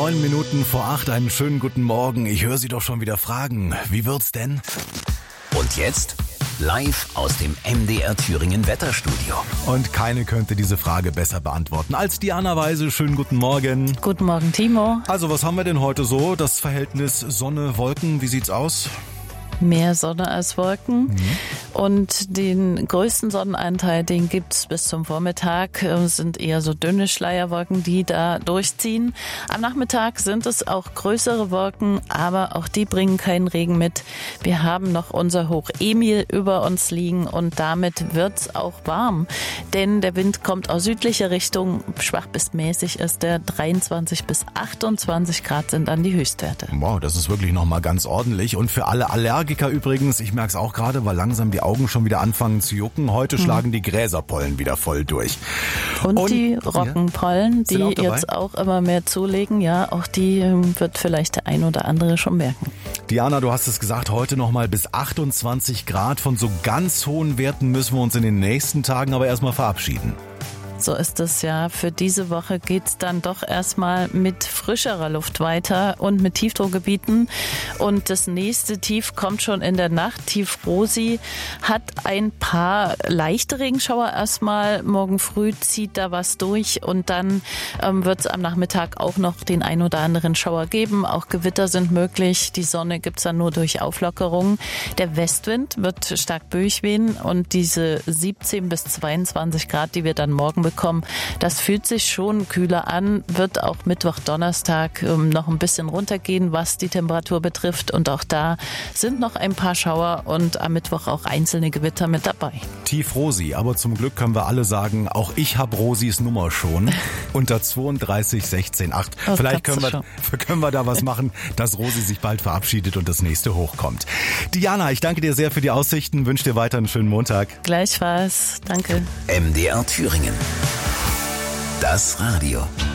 9 Minuten vor 8, einen schönen guten Morgen. Ich höre Sie doch schon wieder fragen, wie wird's denn? Und jetzt live aus dem MDR Thüringen Wetterstudio. Und keine könnte diese Frage besser beantworten als Diana Weise. Schönen guten Morgen. Guten Morgen, Timo. Also was haben wir denn heute so? Das Verhältnis Sonne, Wolken, wie sieht's aus? Mehr Sonne als Wolken. Und den größten Sonnenanteil, den gibt's bis zum Vormittag. Es sind eher so dünne Schleierwolken, die da durchziehen. Am Nachmittag sind es auch größere Wolken, aber auch die bringen keinen Regen mit. Wir haben noch unser Hoch Emil über uns liegen und damit wird's auch warm. Denn der Wind kommt aus südlicher Richtung, schwach bis mäßig ist der. 23 bis 28 Grad sind dann die Höchstwerte. Wow, das ist wirklich nochmal ganz ordentlich. Und für alle Allergiker übrigens, ich merke es auch gerade, weil langsam die Augen schon wieder anfangen zu jucken. Heute schlagen die Gräserpollen wieder voll durch. Und die Roggenpollen, die jetzt auch immer mehr zulegen, ja, auch die wird vielleicht der ein oder andere schon merken. Diana, du hast es gesagt, heute nochmal bis 28 Grad. Von so ganz hohen Werten müssen wir uns in den nächsten Tagen aber erstmal verabschieden. So ist es ja. Für diese Woche geht's dann doch erstmal mit frischerer Luft weiter und mit Tiefdruckgebieten. Und das nächste Tief kommt schon in der Nacht. Tief Rosi hat ein paar leichte Regenschauer erstmal. Morgen früh zieht da was durch und dann wird's am Nachmittag auch noch den ein oder anderen Schauer geben. Auch Gewitter sind möglich. Die Sonne gibt's dann nur durch Auflockerung. Der Westwind wird stark durchwehen und diese 17 bis 22 Grad, die wir dann morgen bekommen, das fühlt sich schon kühler an, wird auch Mittwoch, Donnerstag noch ein bisschen runtergehen, was die Temperatur betrifft. Und auch da sind noch ein paar Schauer und am Mittwoch auch einzelne Gewitter mit dabei. Tief Rosi, aber zum Glück können wir alle sagen, auch ich habe Rosis Nummer schon unter 32 16 8. Oh, vielleicht können wir da was machen, dass Rosi sich bald verabschiedet und das nächste hochkommt. Diana, ich danke dir sehr für die Aussichten, wünsche dir weiter einen schönen Montag. Gleichfalls, danke. MDR Thüringen. Das Radio.